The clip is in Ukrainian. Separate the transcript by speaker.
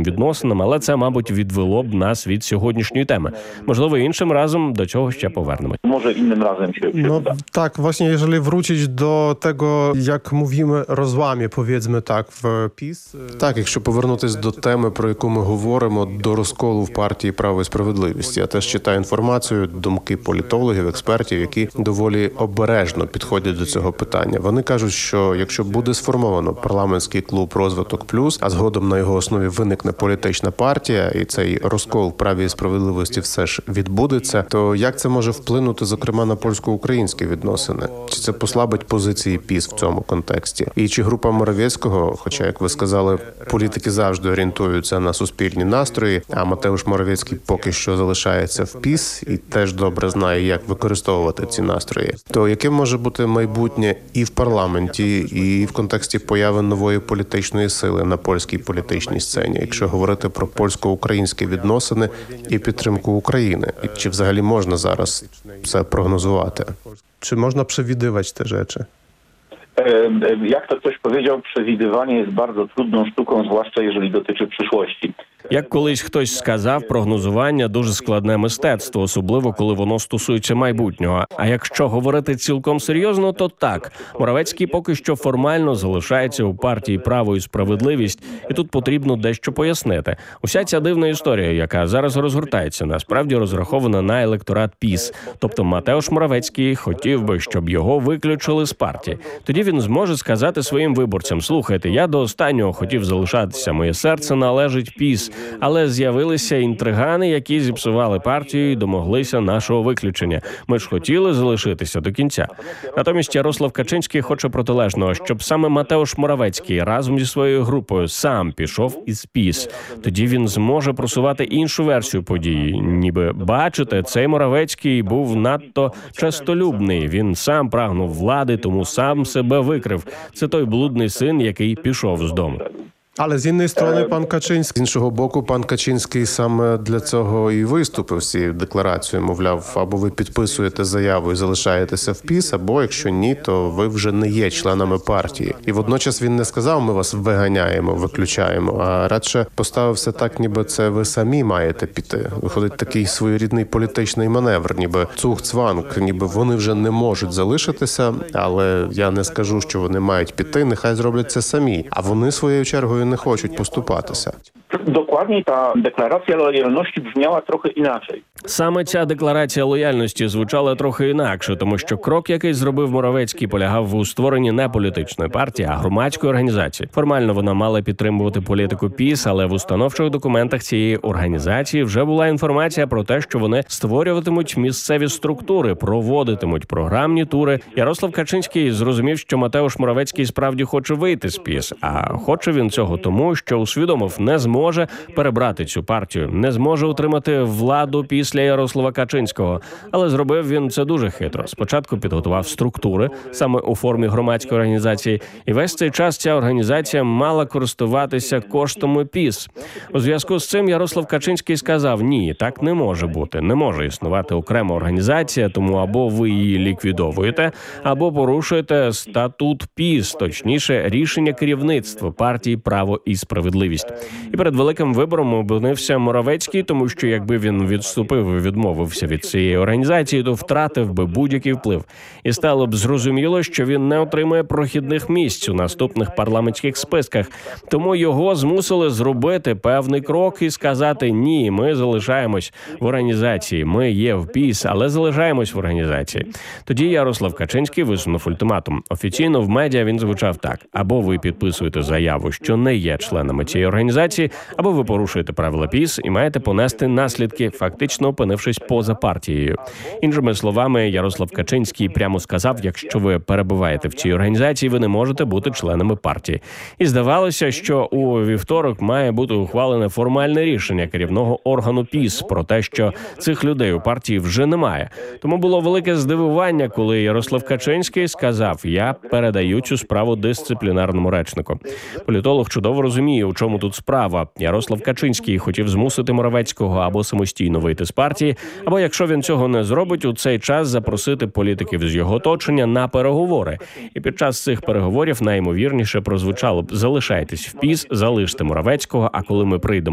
Speaker 1: відносинам, але це, мабуть, відвело б нас від сьогоднішньої temy. Можливо, іншим разem do czego ще повернемось.
Speaker 2: Może innym razem się uda.
Speaker 3: Tak, właśnie jeżeli wrócić do tego, jak mówimy rozłamie, powiedzmy tak, w PiS.
Speaker 4: Так, якщо повернутися до теми, про яку ми говоримо, до розколу в партії «Право і справедливість». Я теж читаю інформацію, думки політологів, експертів, які доволі обережно підходять до цього питання. Вони кажуть, що якщо буде сформовано парламентський клуб «Розвиток плюс», а згодом на його основі виникне політична партія, і цей розкол в праві і справедливості все ж відбудеться, то як це може вплинути, зокрема, на польсько-українські відносини? Чи це послабить позиції ПіС в цьому контексті? І чи група Моравецького, хоча, як ви сказали, політики завжди орієнтуються на суспільні настрої, а Матеуш Моравецький поки що залишається в ПіС і теж добре знає, як використовувати ці настрої, то яким може бути майбутнє і в парламенті, і в контексті появи нової політичної сили на польській політичній сцені, якщо говорити про польсько-українські відносини і підтримку України? І чи взагалі можна зараз це прогнозувати?
Speaker 3: Czy można przewidywać te rzeczy?
Speaker 2: Jak to ktoś powiedział, przewidywanie jest bardzo trudną sztuką, zwłaszcza jeżeli dotyczy przyszłości.
Speaker 1: Як колись хтось сказав, прогнозування – дуже складне мистецтво, особливо, коли воно стосується майбутнього. А якщо говорити цілком серйозно, то так. Моравецький поки що формально залишається у партії «Право і справедливість», і тут потрібно дещо пояснити. Уся ця дивна історія, яка зараз розгортається, насправді розрахована на електорат ПіС. Тобто Матеуш Моравецький хотів би, щоб його виключили з партії. Тоді він зможе сказати своїм виборцям: «Слухайте, я до останнього хотів залишатися, моє серце належить ПіС». Але з'явилися інтригани, які зіпсували партію і домоглися нашого виключення. Ми ж хотіли залишитися до кінця. Натомість Ярослав Качинський хоче протилежного, щоб саме Матеуш Моравецький разом зі своєю групою сам пішов із ПіС. Тоді він зможе просувати іншу версію події. Ніби, бачите, цей Моравецький був надто честолюбний. Він сам прагнув влади, тому сам себе викрив. Це той блудний син, який пішов з дому.
Speaker 3: Ale z jednej strony pan Kaczyński.
Speaker 4: З іншого боку, пан Качинський саме для цього і виступив з цією декларацією. Мовляв, або ви підписуєте заяву і залишаєтеся в ПіС, або, якщо ні, то ви вже не є членами партії. І водночас він не сказав: ми вас виганяємо, виключаємо, а радше поставив все так, ніби це ви самі маєте піти. Виходить такий своєрідний політичний маневр, ніби цугцванг, ніби вони вже не можуть залишитися, але я не скажу, що вони мають піти, нехай зроблять це самі. А вони своєю чергою не хочуть поступатися.
Speaker 2: Dokładniej ta deklaracja lojalności brzmiała trochę inaczej.
Speaker 1: Саме ця декларація лояльності звучала трохи інакше, тому що крок, який зробив Моравецький, полягав у створенні не політичної партії, а громадської організації. Формально вона мала підтримувати політику ПіС, але в установчих документах цієї організації вже була інформація про те, що вони створюватимуть місцеві структури, проводитимуть програмні тури. Ярослав Качинський зрозумів, що Матеуш Моравецький справді хоче вийти з ПіС, а хоче він цього тому, що усвідомив, не зможе перебрати цю партію, не зможе утримати владу після Ярослава Качинського. Але зробив він це дуже хитро. Спочатку підготував структури, саме у формі громадської організації, і весь цей час ця організація мала користуватися коштами ПіС. У зв'язку з цим Ярослав Качинський сказав: ні, так не може бути, не може існувати окрема організація, тому або ви її ліквідовуєте, або порушуєте статут ПіС, точніше, рішення керівництва партії «Право і справедливість». І перед великим вибором опинився Моравецький, тому що якби він відступив і відмовився від цієї організації, то втратив би будь-який вплив. І стало б зрозуміло, що він не отримає прохідних місць у наступних парламентських списках. Тому його змусили зробити певний крок і сказати: ні, ми залишаємось в організації, ми є в ПіС, але залишаємось в організації. Тоді Ярослав Качинський висунув ультиматум. Офіційно в медіа він звучав так: або ви підписуєте заяву, що не є членами цієї організації, або ви порушуєте правила ПіС і маєте понести наслідки, фактично опинившись поза партією. Іншими словами, Ярослав Качинський прямо сказав: якщо ви перебуваєте в цій організації, ви не можете бути членами партії. І здавалося, що у вівторок має бути ухвалене формальне рішення керівного органу ПіС про те, що цих людей у партії вже немає. Тому було велике здивування, коли Ярослав Качинський сказав: я передаю цю справу дисциплінарному речнику. Політолог чудово розуміє, у чому тут справа. Ярослав Качинський хотів змусити Моравецького або самостійно вийти з партії, або, якщо він цього не зробить, у цей час запросити політиків з його оточення на переговори. І під час цих переговорів найімовірніше прозвучало б: залишайтесь в ПіС, залиште Моравецького, а коли ми прийдемо